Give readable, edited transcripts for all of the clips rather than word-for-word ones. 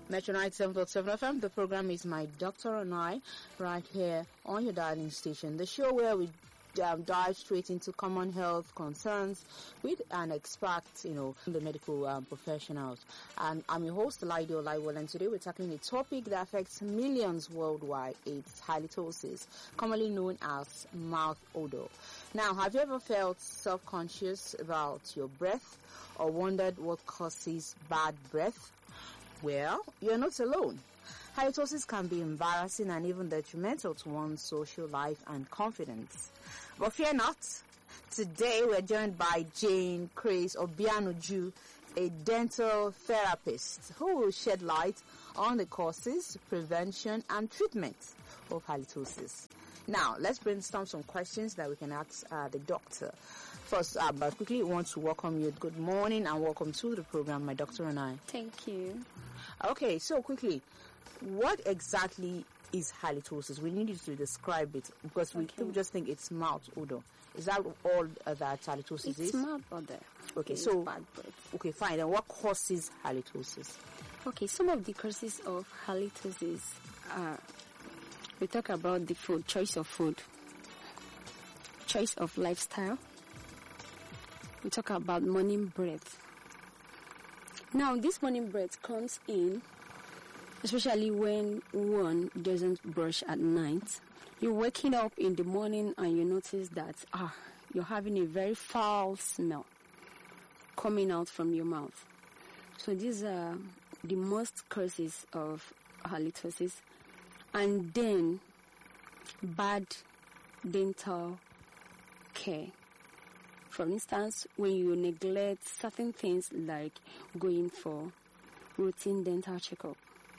Metro 97.7 FM. The program is My Doctor and I, right here on your dialing station. The show where we dive straight into common health concerns with an expert, the medical professionals. And I'm your host, Laide Olaiwola, and today we're tackling a topic that affects millions worldwide. It's halitosis, commonly known as mouth odor. Now, have you ever felt self-conscious about your breath or wondered what causes bad breath? Well, you're not alone. Halitosis can be embarrassing and even detrimental to one's social life and confidence. But fear not. Today we're joined by Jane Chris Obianuju, a dental therapist, who will shed light on the causes, prevention and treatment of halitosis. Now, let's brainstorm some questions that we can ask the doctor. First, but quickly, we want to welcome you. Good morning and welcome to the program, My Doctor and I. Thank you. Okay, so quickly, what exactly is halitosis? We need you to describe it because people just think it's mouth odor. Is that all that halitosis is? It's mouth odor. Okay, so bad breath. Okay, fine. And what causes halitosis? Okay, some of the causes of halitosis are, we talk about the food, choice of food, choice of lifestyle. We talk about morning breath. Now, this morning breath comes in, especially when one doesn't brush at night. You're waking up in the morning and you notice that you're having a very foul smell coming out from your mouth. So these are the most causes of halitosis. And then bad dental care. For instance, when you neglect certain things like going for routine dental checkup.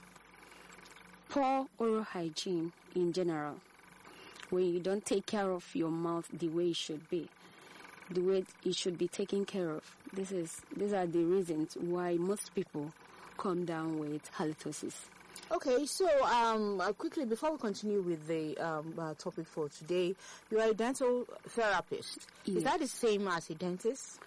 Poor oral hygiene in general. When you don't take care of your mouth the way it should be, the way it should be taken care of. These are the reasons why most people come down with halitosis. Okay, so quickly, before we continue with the topic for today, you are a dental therapist. Yes. Is that the same as a dentist?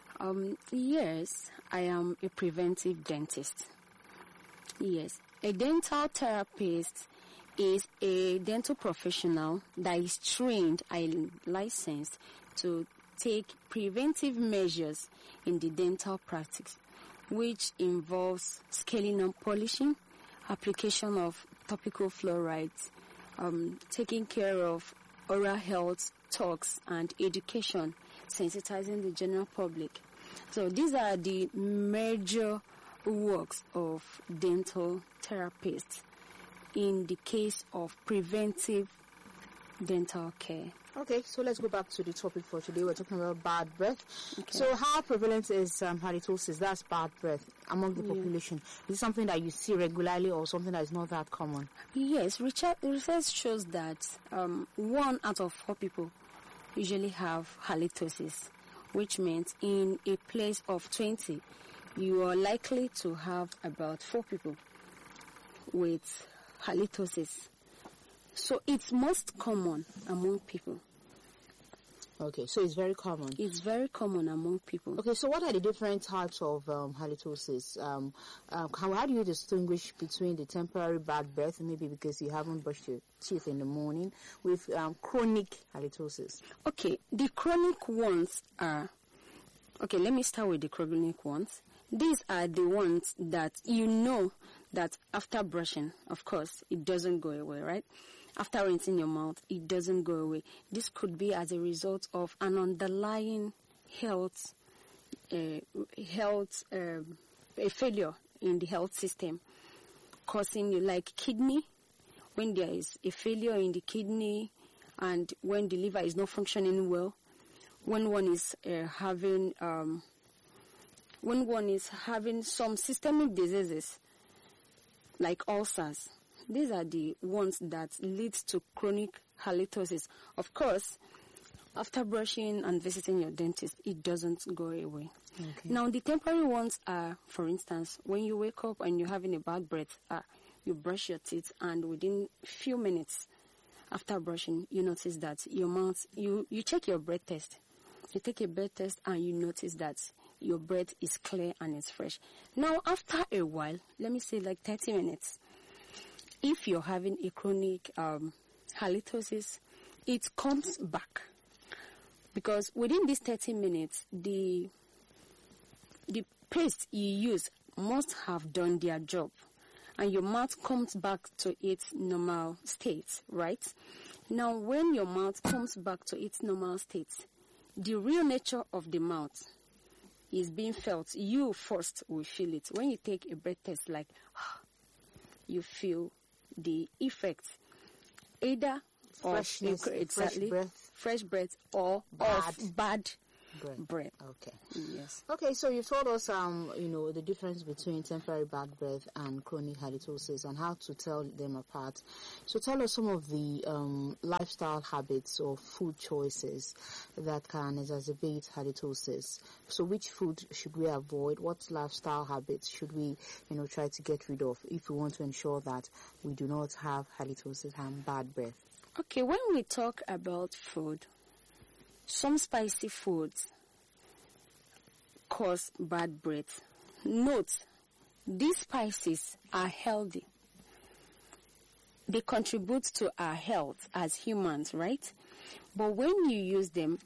Yes, I am a preventive dentist. Yes, a dental therapist is a dental professional that is trained and licensed to take preventive measures in the dental practice, which involves scaling and polishing, application of topical fluorides, taking care of oral health talks and education, sensitizing the general public. So these are the major works of dental therapists in the case of preventive dental care. Okay, so let's go back to the topic for today. We're talking about bad breath. Okay. So how prevalent is halitosis, that's bad breath, among the population? Is it something that you see regularly or something that is not that common? Yes, research shows that 1 out of 4 people usually have halitosis, which means in a place of 20, you are likely to have about 4 people with halitosis. So it's most common among people. Okay, so it's very common. It's very common among people. Okay, so what are the different types of halitosis? How do you distinguish between the temporary bad breath, maybe because you haven't brushed your teeth in the morning, with chronic halitosis? Okay, the chronic ones are... Okay, let me start with the chronic ones. These are the ones that you know that after brushing, of course, it doesn't go away, right? After rinsing your mouth, it doesn't go away. This could be as a result of an underlying health, a failure in the health system, causing you like kidney. When there is a failure in the kidney, and when the liver is not functioning well, when one is having some systemic diseases like ulcers. These are the ones that lead to chronic halitosis. Of course, after brushing and visiting your dentist, it doesn't go away. Okay. Now, the temporary ones are, for instance, when you wake up and you're having a bad breath, you brush your teeth, and within few minutes after brushing, you notice that your mouth, you check your breath test. You take a breath test and you notice that your breath is clear and it's fresh. Now, after a while, let me say like 30 minutes, if you're having a chronic halitosis, it comes back. Because within these 30 minutes, the paste you use must have done their job. And your mouth comes back to its normal state, right? Now, when your mouth comes back to its normal state, the real nature of the mouth is being felt. You first will feel it. When you take a breath test, like, you feel the effects either freshness, of exactly fresh breath or of bad breath. Okay. Yes. Okay, so you told us, the difference between temporary bad breath and chronic halitosis and how to tell them apart. So tell us some of the lifestyle habits or food choices that can exacerbate halitosis. So which food should we avoid? What lifestyle habits should we, try to get rid of if we want to ensure that we do not have halitosis and bad breath? Okay, when we talk about food, some spicy foods cause bad breath. Note, these spices are healthy. They contribute to our health as humans, right? But when you use them